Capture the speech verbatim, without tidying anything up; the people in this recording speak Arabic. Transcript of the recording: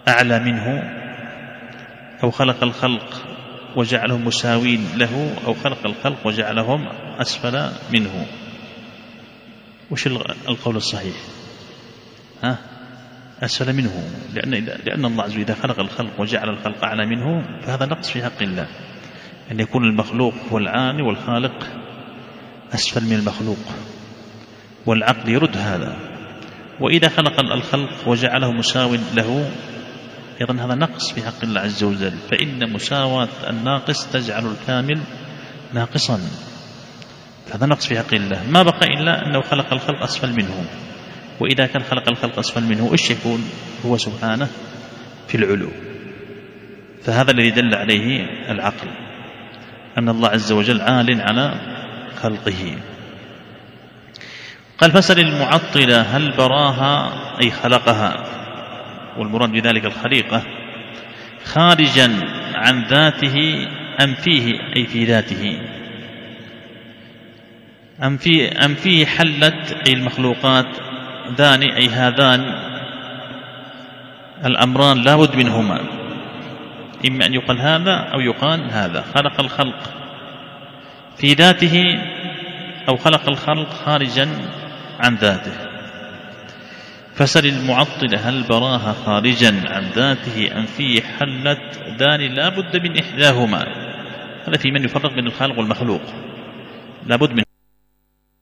أعلى منه، أو خلق الخلق وجعلهم مساوين له، أو خلق الخلق وجعلهم أسفل منه. وش القول الصحيح؟ ها؟ أسفل منه، لأن, لأن الله عز وجل إذا خلق الخلق وجعل الخلق أعلى منه فهذا نقص في حق الله، أن يكون المخلوق هو العالي والخالق أسفل من المخلوق، والعقل يرد هذا. وإذا خلق الخلق وجعله مساو له أيضا هذا نقص في حق الله عز وجل، فإن مساواة الناقص تجعل الكامل ناقصا، هذا نقص في حق الله. ما بقى إلا أنه خلق الخلق أسفل منه، وإذا كان خلق الخلق أسفل منه إيش يكون؟ هو سبحانه في العلو. فهذا الذي دل عليه العقل، أن الله عز وجل عال على خلقه. قال فسل المعطلة هل براها أي خلقها، والمراد بذلك الخليقة، خارجا عن ذاته أم فيه أي في ذاته، أم فيه, أم فيه حلت أي المخلوقات، ذان أي هذان الأمران لا بد منهما، إما أن يقال هذا أو يقال هذا. خلق الخلق في ذاته أو خلق الخلق خارجا عن ذاته. فسل المعطلة هل براها خارجا عن ذاته أم فيه حلت، ذان لا بد من إحداهما. هذا في من يفرق بين الخالق والمخلوق، لا بد من